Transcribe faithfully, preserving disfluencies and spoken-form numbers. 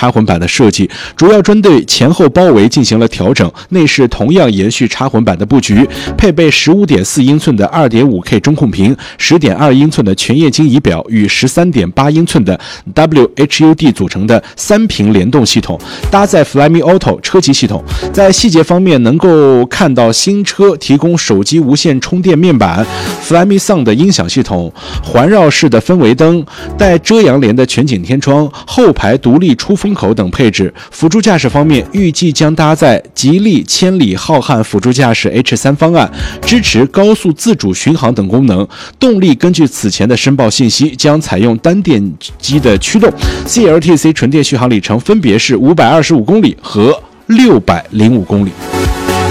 插混版的设计，主要针对前后包围进行了调整。内饰同样延续插混版的布局，配备 十五点四英寸的 二点五K 中控屏、十点二英寸的全液晶仪表与 十三点八英寸的 W H U D 组成的三屏联动系统，搭载 Flyme Auto 车机系统。在细节方面，能够看到新车提供手机无线充电面板、Flyme Sound 的音响系统、环绕式的氛围灯、带遮阳帘的全景天窗、后排独立出风口等配置。辅助驾驶方面，预计将搭载吉利千里浩瀚辅助驾驶 H 三 方案，支持高速自主巡航等功能。动力根据此前的申报信息，将采用单电机的驱动 ，C L T C 纯电续航里程分别是五百二十五公里和六百零五公里。